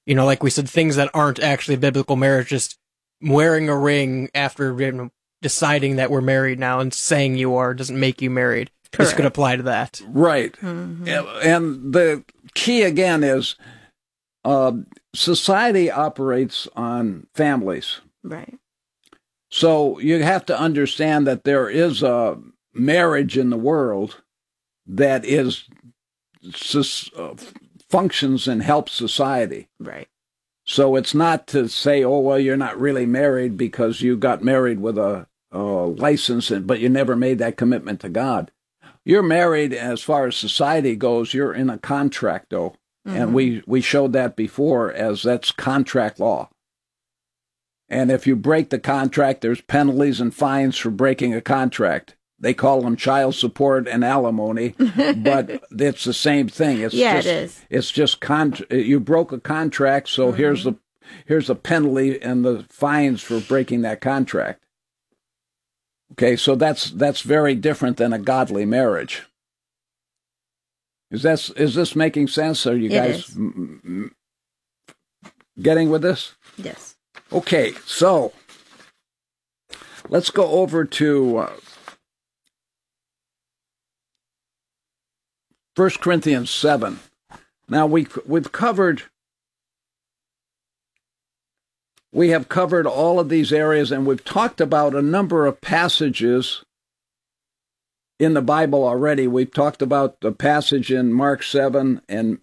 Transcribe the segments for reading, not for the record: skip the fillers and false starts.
like we said, things that aren't actually biblical marriage, just wearing a ring after deciding that we're married now and saying you are doesn't make you married. Correct. This could apply to that. Right. Mm-hmm. And the key, again, is society operates on families. Right. So you have to understand that there is a marriage in the world that functions and helps society. Right. So it's not to say, oh, well, you're not really married because you got married with a license, but you never made that commitment to God. You're married as far as society goes. You're in a contract, though. Mm-hmm. And we showed that before as that's contract law. And if you break the contract, there's penalties and fines for breaking a contract. They call them child support and alimony, but it's the same thing. It is. It's just you broke a contract, so mm-hmm. here's the penalty and the fines for breaking that contract. Okay, so that's very different than a godly marriage. Is this making sense? Are you guys getting with this? Yes. Okay, so let's go over to 1 Corinthians 7. Now we have covered all of these areas, and we've talked about a number of passages in the Bible already. We've talked about the passage in Mark 5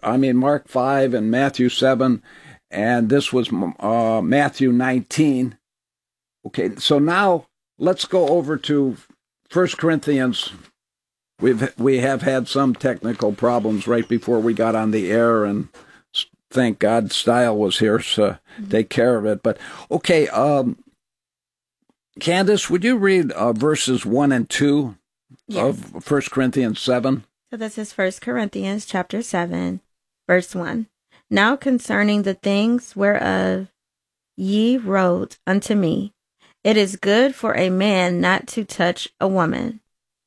and Matthew 7, and this was Matthew 19. Okay, so now let's go over to 1 Corinthians. We have had some technical problems right before we got on the air, and thank God Style was here to take care of it. But okay, Candace, would you read verses 1 and 2 of 1 Corinthians 7? So this is 1 Corinthians chapter 7, verse 1. Now concerning the things whereof ye wrote unto me, it is good for a man not to touch a woman.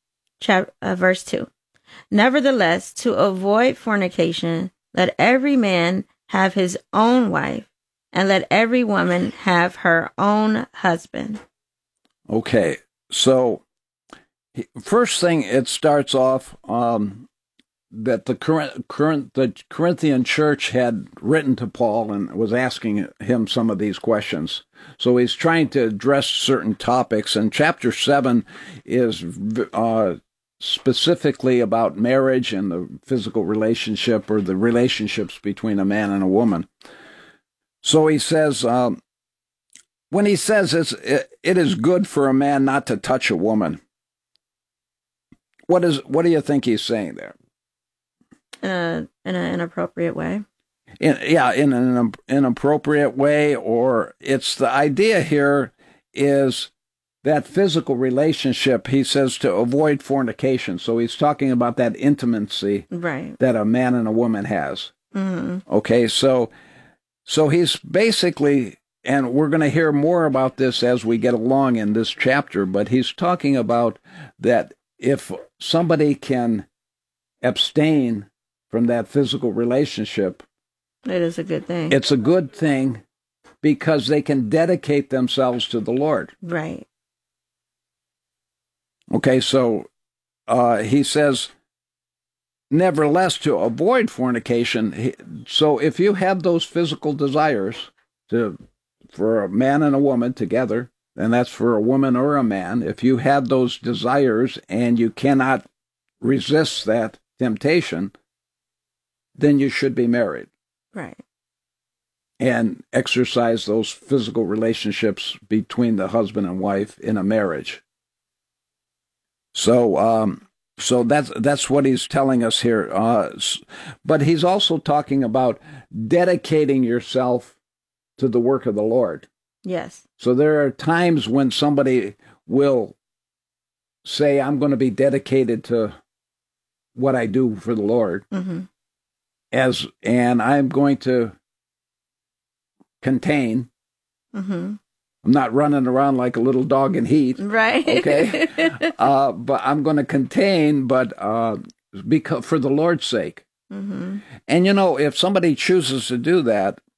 Verse 2. Nevertheless, to avoid fornication, let every man have his own wife, and let every woman have her own husband. Okay, so first thing, it starts off that the Corinthian church had written to Paul and was asking him some of these questions. So he's trying to address certain topics, and chapter 7 is specifically about marriage and the physical relationship or the relationships between a man and a woman. So he says, when he says it is good for a man not to touch a woman, what do you think he's saying there? In an inappropriate way. In an inappropriate way, or it's the idea here is that physical relationship, he says, to avoid fornication. So he's talking about that intimacy that a man and a woman has. Mm-hmm. Okay, so he's basically, and we're going to hear more about this as we get along in this chapter, but he's talking about that if somebody can abstain from that physical relationship, it is a good thing. It's a good thing because they can dedicate themselves to the Lord. Right. Okay, so he says, nevertheless, to avoid fornication. So if you have those physical desires for a man and a woman together, and that's for a woman or a man, if you have those desires and you cannot resist that temptation, then you should be married. Right. And exercise those physical relationships between the husband and wife in a marriage. So that's what he's telling us here. But he's also talking about dedicating yourself to the work of the Lord. Yes. So there are times when somebody will say, I'm going to be dedicated to what I do for the Lord. Mm-hmm. And I'm going to contain. Mm-hmm. I'm not running around like a little dog in heat. Right. Okay. But I'm going to contain, but because for the Lord's sake. Mm-hmm. And if somebody chooses to do that,